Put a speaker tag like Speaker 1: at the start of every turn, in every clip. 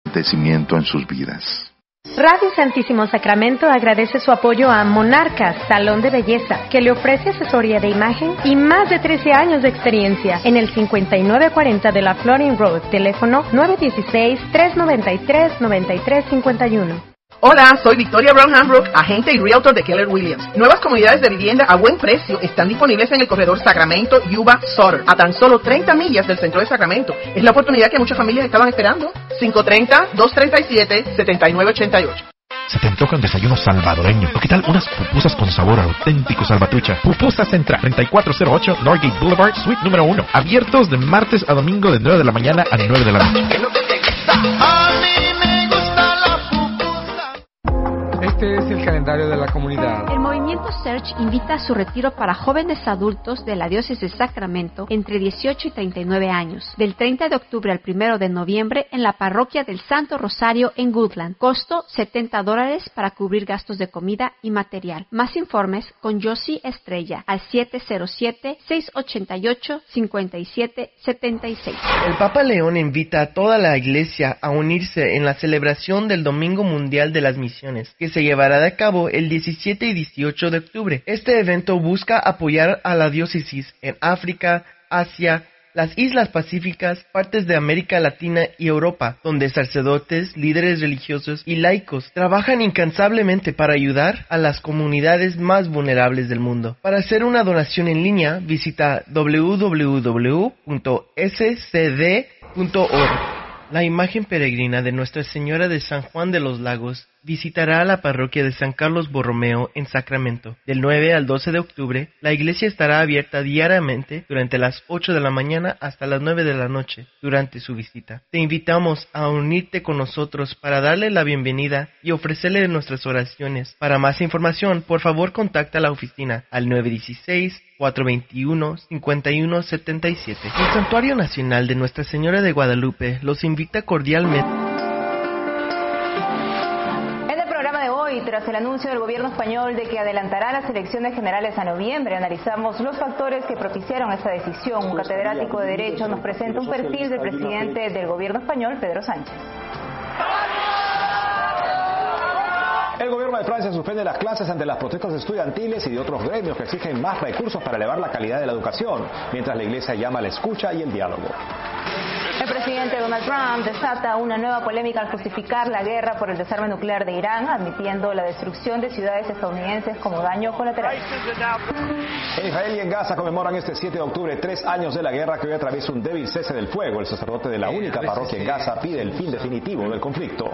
Speaker 1: acontecimiento en sus vidas.
Speaker 2: Radio Santísimo Sacramento agradece su apoyo a Monarcas, Salón de Belleza, que le ofrece asesoría de imagen y más de 13 años de experiencia en el 5940 de la Florin Road, teléfono 916-393-9351.
Speaker 3: Hola, soy Victoria Brown Hambrook, agente y realtor de Keller Williams. Nuevas comunidades de vivienda a buen precio están disponibles en el corredor Sacramento, Yuba, Sutter, a tan solo 30 millas del centro de Sacramento. Es la oportunidad que muchas familias estaban esperando. 530-237-7988.
Speaker 4: ¿Se te antoja un desayuno salvadoreño? ¿O qué tal unas pupusas con sabor auténtico salvatrucha? Pupusa Central, 3408 Norgate Boulevard, suite número 1. Abiertos de martes a domingo de 9 de la mañana a 9 de la noche.
Speaker 5: Este es el calendario de la comunidad.
Speaker 6: El movimiento Search invita a su retiro para jóvenes adultos de la diócesis de Sacramento entre 18 y 39 años, del 30 de octubre al 1 de noviembre en la parroquia del Santo Rosario en Woodland. Costo $70 para cubrir gastos de comida y material. Más informes con Josie Estrella al 707-688-5776.
Speaker 7: El Papa León invita a toda la iglesia a unirse en la celebración del Domingo Mundial de las Misiones, que se llevará a cabo el 17 y 18 de octubre. Este evento busca apoyar a la diócesis en África, Asia, las Islas Pacíficas, partes de América Latina y Europa, donde sacerdotes, líderes religiosos y laicos trabajan incansablemente para ayudar a las comunidades más vulnerables del mundo. Para hacer una donación en línea, visita www.scd.org. La imagen peregrina de Nuestra Señora de San Juan de los Lagos visitará a la parroquia de San Carlos Borromeo en Sacramento. Del 9 al 12 de octubre, la iglesia estará abierta diariamente durante las 8 de la mañana hasta las 9 de la noche durante su visita. Te invitamos a unirte con nosotros para darle la bienvenida y ofrecerle nuestras oraciones. Para más información, por favor contacta a la oficina al 916-421-5177. El Santuario Nacional de Nuestra Señora de Guadalupe los invita cordialmente.
Speaker 8: Tras el anuncio del gobierno español de que adelantará las elecciones generales a noviembre, analizamos los factores que propiciaron esta decisión. Un catedrático de Derecho nos presenta un perfil del presidente del gobierno español, Pedro Sánchez.
Speaker 9: El gobierno de Francia suspende las clases ante las protestas estudiantiles y de otros gremios que exigen más recursos para elevar la calidad de la educación, mientras la iglesia llama a la escucha y el diálogo.
Speaker 8: El presidente Donald Trump desata una nueva polémica al justificar la guerra por el desarme nuclear de Irán, admitiendo la destrucción de ciudades estadounidenses como daño colateral.
Speaker 9: En Israel y en Gaza conmemoran este 7 de octubre 3 años de la guerra que hoy atraviesa un débil cese del fuego. El sacerdote de la única parroquia en Gaza pide el fin definitivo del conflicto.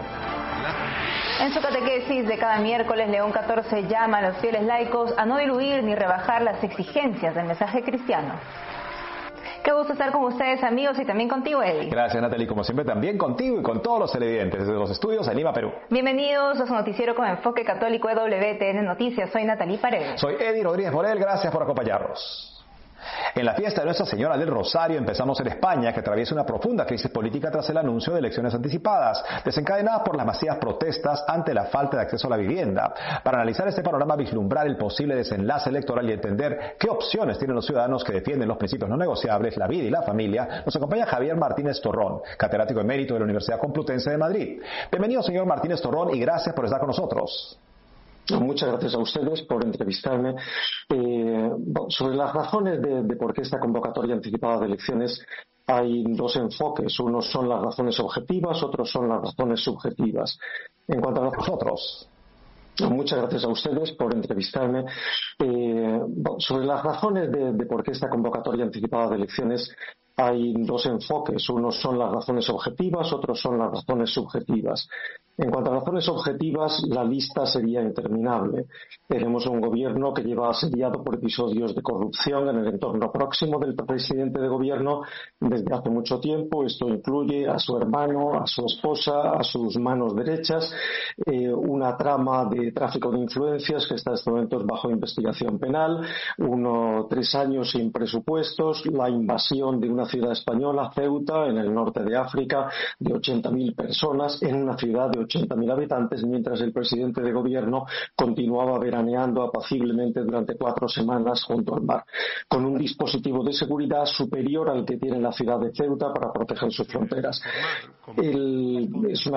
Speaker 8: En su catequesis de cada miércoles, León XIV llama a los fieles laicos a no diluir ni rebajar las exigencias del mensaje cristiano. Qué gusto estar con ustedes, amigos, y también contigo, Eddie.
Speaker 9: Gracias, Natalie, como siempre, también contigo y con todos los televidentes desde los estudios en Lima, Perú.
Speaker 8: Bienvenidos a su noticiero con enfoque católico EWTN Noticias. Soy Natalie Paredes.
Speaker 9: Soy Eddie Rodríguez Morel, gracias por acompañarnos. En la fiesta de Nuestra Señora del Rosario empezamos en España, que atraviesa una profunda crisis política tras el anuncio de elecciones anticipadas, desencadenadas por las masivas protestas ante la falta de acceso a la vivienda. Para analizar este panorama, vislumbrar el posible desenlace electoral y entender qué opciones tienen los ciudadanos que defienden los principios no negociables, la vida y la familia, nos acompaña Javier Martínez Torrón, catedrático emérito de la Universidad Complutense de Madrid. Bienvenido, señor Martínez Torrón, y gracias por estar con nosotros.
Speaker 10: Muchas gracias a ustedes por entrevistarme. Sobre las razones de por qué esta convocatoria anticipada de elecciones, hay dos enfoques. Unos son las razones objetivas, otros son las razones subjetivas. En cuanto a nosotros, muchas gracias a ustedes por entrevistarme. Sobre las razones de por qué esta convocatoria anticipada de elecciones, hay dos enfoques. Unos son las razones objetivas, otros son las razones subjetivas. En cuanto a razones objetivas, la lista sería interminable. Tenemos un gobierno que lleva asediado por episodios de corrupción en el entorno próximo del presidente de gobierno desde hace mucho tiempo. Esto incluye a su hermano, a su esposa, a sus manos derechas, una trama de tráfico de influencias que está en estos momentos bajo investigación penal, 3 años sin presupuestos, la invasión de una ciudad española, Ceuta, en el norte de África, de 80.000 personas, en una ciudad de 80.000 habitantes, mientras el presidente de gobierno continuaba veraneando apaciblemente durante 4 semanas junto al mar, con un dispositivo de seguridad superior al que tiene la ciudad de Ceuta para proteger sus fronteras. Es una